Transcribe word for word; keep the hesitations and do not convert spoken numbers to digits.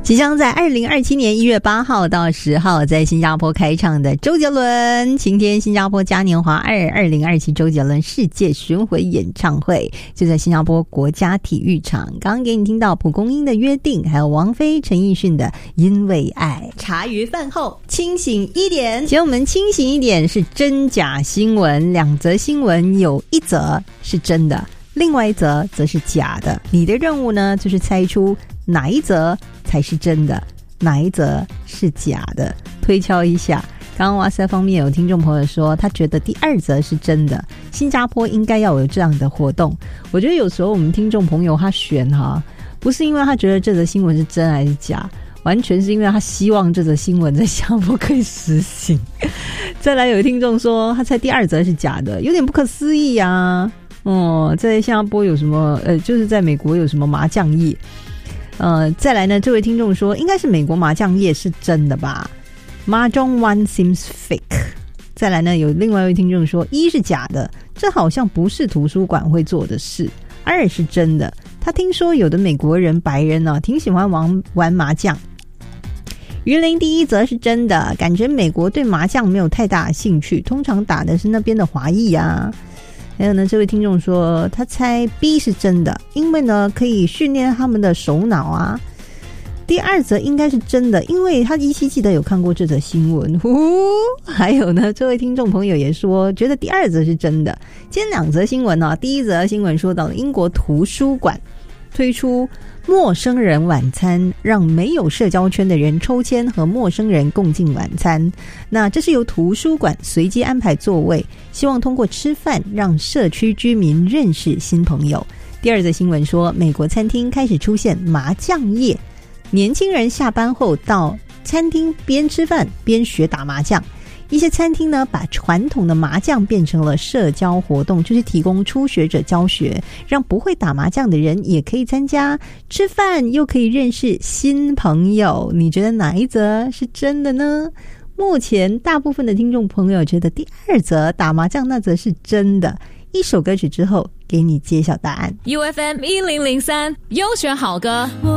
即将在二零二七年一月八号到十号在新加坡开唱的周杰伦晴天新加坡嘉年华二二零二七周杰伦世界巡回演唱会，就在新加坡国家体育场。刚刚给你听到蒲公英的约定，还有王菲陈奕迅的因为爱。茶余饭后清醒一点，请我们清醒一点是真假新闻，两则新闻有一则是真的，另外一则则是假的。你的任务呢，就是猜出哪一则才是真的，哪一则是假的，推敲一下。刚刚哇塞方面有听众朋友说他觉得第二则是真的，新加坡应该要有这样的活动。我觉得有时候我们听众朋友他选哈，不是因为他觉得这则新闻是真还是假，完全是因为他希望这则新闻在新加坡可以实行。再来有听众说他猜第二则是假的，有点不可思议啊。哦，在新加坡有什么呃，就是在美国有什么麻将业。呃，再来呢，这位听众说应该是美国麻将业是真的吧， Mahjong One seems fake。 再来呢，有另外一位听众说一是假的，这好像不是图书馆会做的事。二是真的，他听说有的美国人白人呢、啊、挺喜欢玩玩麻将。云林第一则是真的，感觉美国对麻将没有太大的兴趣，通常打的是那边的华裔啊。还有呢，这位听众说他猜 B 是真的，因为呢可以训练他们的手脑啊。第二则应该是真的，因为他依稀记得有看过这则新闻。呼还有呢，这位听众朋友也说觉得第二则是真的。今天两则新闻呢、啊，第一则新闻说到了英国图书馆推出陌生人晚餐，让没有社交圈的人抽签和陌生人共进晚餐。那这是由图书馆随机安排座位，希望通过吃饭让社区居民认识新朋友。第二则新闻说，美国餐厅开始出现麻将业，年轻人下班后到餐厅边吃饭边学打麻将。一些餐厅呢，把传统的麻将变成了社交活动，就是提供初学者教学，让不会打麻将的人也可以参加，吃饭又可以认识新朋友。你觉得哪一则是真的呢？目前大部分的听众朋友觉得第二则打麻将那则是真的。一首歌曲之后给你揭晓答案。 U F M 一零零三优选好歌。